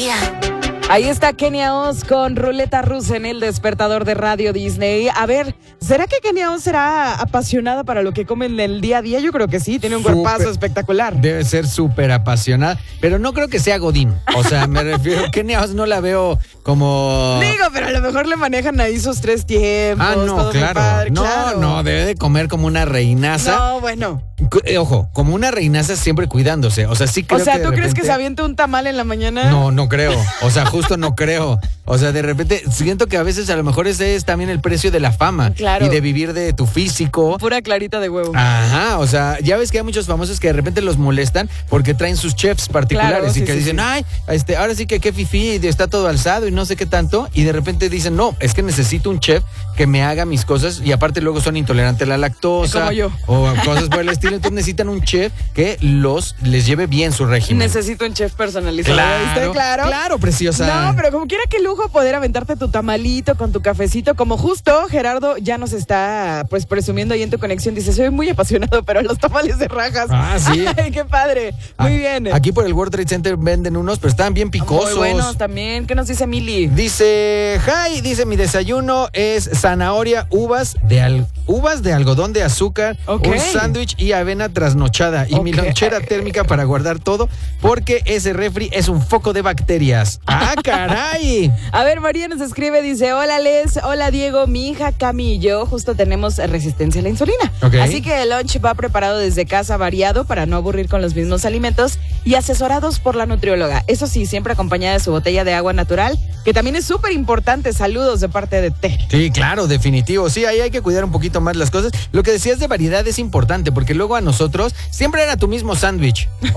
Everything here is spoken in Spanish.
día. Ahí está Kenia Oz con Ruleta Rusa en el despertador de Radio Disney. A ver, ¿será que Kenia Oz será apasionada para lo que come en el día a día? Yo creo que sí, tiene un cuerpazo espectacular. Debe ser súper apasionada, pero no creo que sea godín. O sea, me refiero, Kenia Oz no la veo como... Digo, pero a lo mejor le manejan ahí sus 3 tiempos. Ah, no, todo muy claro. padre, No, claro. no, debe de comer como una reinaza. No, bueno. Ojo, como una reinaza siempre cuidándose. O sea, sí creo que O sea, de ¿tú crees que repente- se avienta un tamal en la mañana? No, no creo. O sea, justo no creo. O sea, de repente siento que a veces a lo mejor ese es también el precio de la fama. Claro. Y de vivir de tu físico. Pura clarita de huevo. Ajá, o sea, ya ves que hay muchos famosos que de repente los molestan porque traen sus chefs particulares. Claro, y sí, que sí, dicen, sí. ay, ahora sí que qué fifí, y está todo alzado y no sé qué tanto. Y de repente dicen, no, es que necesito un chef que me haga mis cosas. Y aparte luego son intolerantes a la lactosa. Como yo. O cosas por el estilo. Entonces necesitan un chef que les lleve bien su régimen. Necesito un chef personalizado. ¿Viste? Claro. Claro, preciosa. No, pero como quiera, qué lujo poder aventarte tu tamalito con tu cafecito. Como justo Gerardo ya nos está pues presumiendo ahí en tu conexión. Dice, soy muy apasionado, pero los tamales de rajas. Ah, sí. Ay, qué padre. Muy bien. Aquí por el World Trade Center venden unos, pero están bien picosos. Muy buenos también. ¿Qué nos dice Mili? Dice, dice, mi desayuno es zanahoria, uvas de algodón de azúcar, Ok. un sándwich y avena trasnochada. Y mi Ok. lonchera térmica para guardar todo, porque ese refri es un foco de bacterias. ¡Ah, caray! A ver, María nos escribe, dice, hola Les, hola Diego, mi hija Cami y yo justo tenemos resistencia a la insulina. Ok. Así que el lunch va preparado desde casa, variado para no aburrir con los mismos alimentos y asesorados por la nutrióloga. Eso sí, siempre acompañada de su botella de agua natural, que también es súper importante. Saludos de parte de T. Sí, claro, definitivo. Sí, ahí hay que cuidar un poquito más las cosas. Lo que decías de variedad es importante, porque luego a nosotros siempre era tu mismo sándwich.